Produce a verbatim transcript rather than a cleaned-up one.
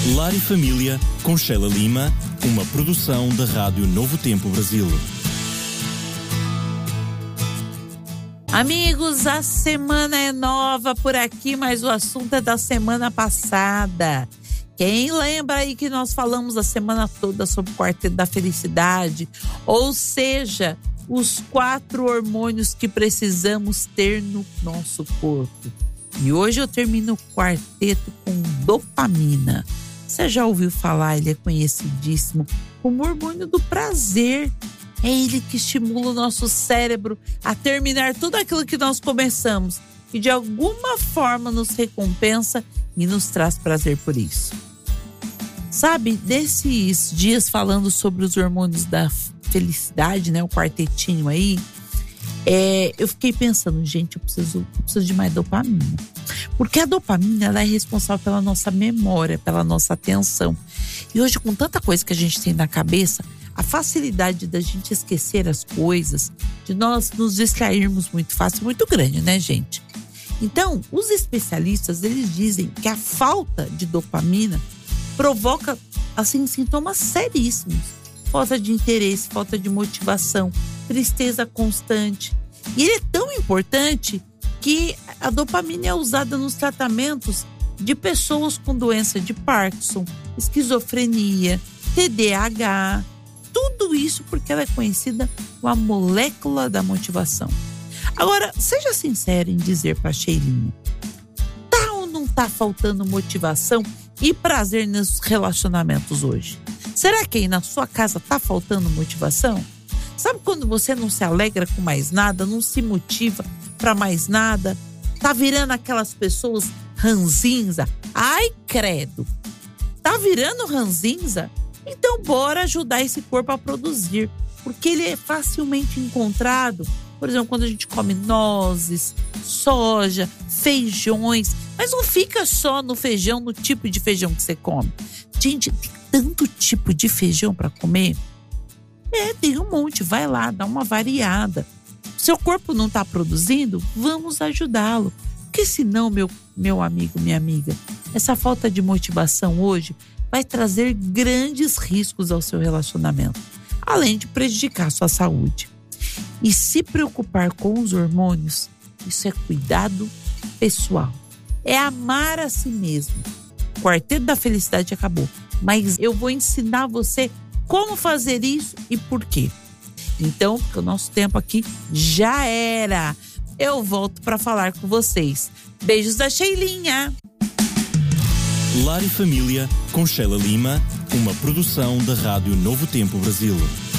Lar e Família, com Sheila Lima, uma produção da Rádio Novo Tempo Brasil. Amigos, a semana é nova por aqui, mas o assunto é da semana passada. Quem lembra aí que nós falamos a semana toda sobre o Quarteto da Felicidade? Ou seja, os quatro hormônios que precisamos ter no nosso corpo. E hoje eu termino o quarteto com dopamina. Você já ouviu falar? Ele é conhecidíssimo como hormônio do prazer. É ele que estimula o nosso cérebro a terminar tudo aquilo que nós começamos e de alguma forma nos recompensa e nos traz prazer por isso. Sabe, desses dias falando sobre os hormônios da felicidade, né, o quartetinho aí, é, eu fiquei pensando, gente, eu preciso, eu preciso de mais dopamina. Porque a dopamina, ela é responsável pela nossa memória, pela nossa atenção. E hoje, com tanta coisa que a gente tem na cabeça, a facilidade da gente esquecer as coisas, de nós nos distrairmos muito fácil, é muito grande, né, gente? Então, os especialistas, eles dizem que a falta de dopamina provoca, assim, sintomas seríssimos. Falta de interesse, falta de motivação, tristeza constante. E ele é tão importante que a dopamina é usada nos tratamentos de pessoas com doença de Parkinson, esquizofrenia, T D A H. Tudo isso porque ela é conhecida como a molécula da motivação. Agora, seja sincero em dizer para a Sheilinha, tá ou não tá faltando motivação e prazer nos relacionamentos hoje? Será que aí na sua casa tá faltando motivação? Sabe quando você não se alegra com mais nada, não se motiva para mais nada? Tá virando aquelas pessoas ranzinza? Ai, credo! Tá virando ranzinza? Então bora ajudar esse corpo a produzir, porque ele é facilmente encontrado. Por exemplo, quando a gente come nozes, soja, feijões, mas não fica só no feijão, no tipo de feijão que você come. Gente, tem tanto tipo de feijão para comer. É, tem um monte, vai lá, dá uma variada. Seu corpo não está produzindo? Vamos ajudá-lo. Porque senão, meu, meu amigo, minha amiga, essa falta de motivação hoje vai trazer grandes riscos ao seu relacionamento, além de prejudicar a sua saúde. E se preocupar com os hormônios, isso é cuidado pessoal. É amar a si mesmo. O Quarteto da Felicidade acabou, mas eu vou ensinar você como fazer isso e por quê. Então, porque o nosso tempo aqui já era. Eu volto para falar com vocês. Beijos da Sheilinha. Lar e Família, com Sheila Lima, uma produção da Rádio Novo Tempo Brasil.